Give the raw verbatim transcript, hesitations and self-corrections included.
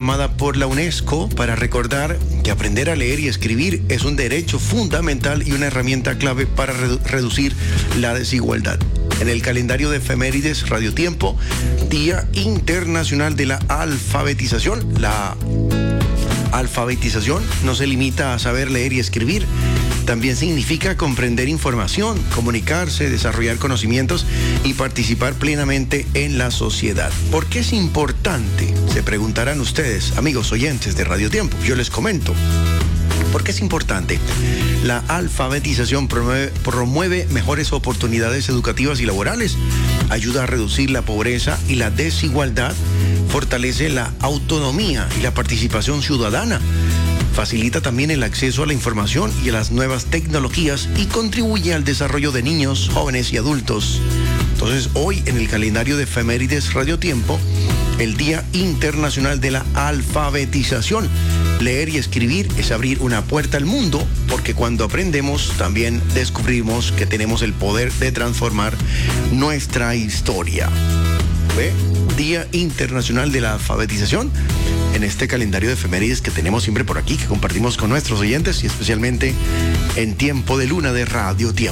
proclamada por la UNESCO para recordar que aprender a leer y escribir es un derecho fundamental y una herramienta clave para redu- reducir la desigualdad. En el calendario de efemérides Radio Tiempo, Día Internacional de la Alfabetización. La alfabetización no se limita a saber leer y escribir, también significa comprender información, comunicarse, desarrollar conocimientos y participar plenamente en la sociedad. ¿Por qué es importante? Se preguntarán ustedes, amigos oyentes de Radio Tiempo. Yo les comento. ¿Por qué es importante? La alfabetización promueve, promueve mejores oportunidades educativas y laborales, ayuda a reducir la pobreza y la desigualdad, fortalece la autonomía y la participación ciudadana, facilita también el acceso a la información y a las nuevas tecnologías y contribuye al desarrollo de niños, jóvenes y adultos. Entonces, hoy en el calendario de efemérides Radio Tiempo, el Día Internacional de la Alfabetización. Leer y escribir es abrir una puerta al mundo, porque cuando aprendemos también descubrimos que tenemos el poder de transformar nuestra historia. ¿Ve? Día Internacional de la Alfabetización, en este calendario de efemérides que tenemos siempre por aquí, que compartimos con nuestros oyentes y especialmente en Tiempo de Luna de Radio Tiempo.